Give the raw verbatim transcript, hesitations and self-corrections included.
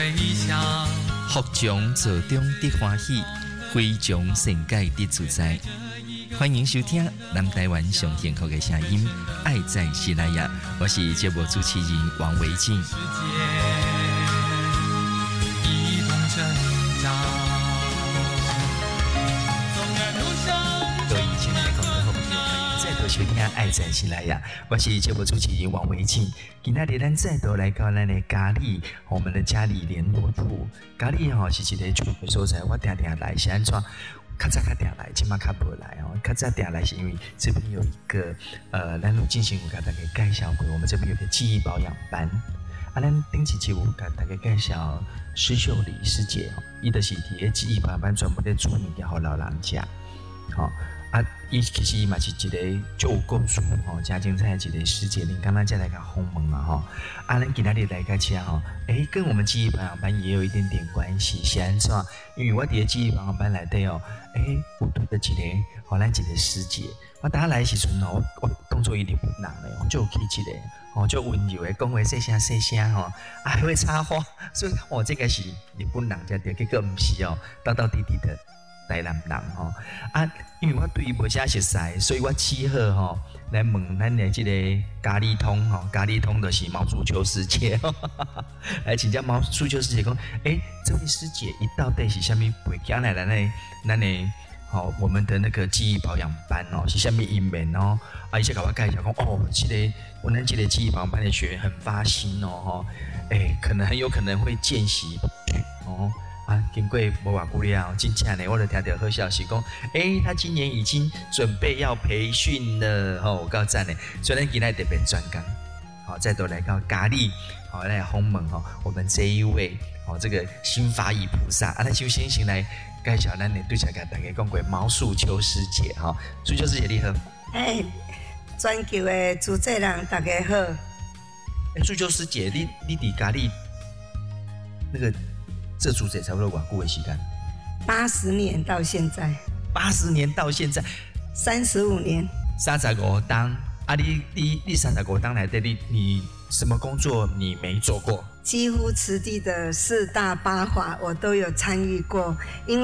飞翔。 福从做中得欢喜，非从善解得自在。欢迎收听南台湾上幸福的声音，爱在西拉雅，我是节目主持人王维静。 一同成长。 各位亲爱的观众朋友，欢迎再度收听《爱在西拉雅》，我是节目主持人王维静。今天咱再度来到咱的家里，我们的家里联络处。家里吼是一个住的所在，我定定来是安怎？较早较定来，今嘛较无来哦。较早定来是因为这边有一个呃，咱有进行有给大家介绍过，我们这边有个记忆保养班。啊，咱顶几期有给大家介绍施秀丽师姐哦，伊就是伫个记忆保养班专门在煮物件给老人食，吼、哦。啊，伊其實伊嘛是一個足有故事吼，真精彩的一個師姐，恁剛剛才來個訪問啊吼，啊，咱今仔日來個車吼，誒，跟我們記憶保養班也有一點點關係，是安怎？因為我佇個記憶保養班內底哦，誒，有拄到一個，互咱一個師姐，我打來時陣吼，我我當做伊日本人咧，就有去一個，吼，足溫柔誒，講話細聲細聲吼，啊，還會插花，所以哦，這個是日本人才對，結果唔是哦，道道地地的。台南人吼啊，因為我對伊無啥熟悉，所以我只好吼來問咱的這個咖喱通吼，咖喱通就是毛素秋師姐，來請教毛素秋師姐講，誒、欸，這位師姐一到底是啥物背景來咱的咱的吼，我們的那個記憶保養班哦，是啥物因緣哦，啊，伊先甲我介紹講，哦，這個我們這個記憶保養班的學員很發心哦，吼，誒，可能很有可能會見習哦。啊，經過無偌久了，真正呢，我就聽到好消息，講，誒、欸，他今年已經準備要培訓了，吼、哦，有夠讚呢。所以咱今日特別專講，好、哦，再度來到咖喱，好、哦，來訪問吼，我們這一位，哦，這個新法語菩薩，啊，咱首先先來介紹咱的對象，甲大家講過毛素秋師姐，哈、哦，素秋師姐你好。 哎，全球的主持人大家好。 哎，素秋師姐，你你佇咖喱那個。這主持差不多偌久的時間？ 八十年到現在。 八十年到現在， 三十五年。 三十五當啊你！你你你三十五當來的你你什麼工作你沒做過？ 幾乎此地的四大八法我都有參與過，因為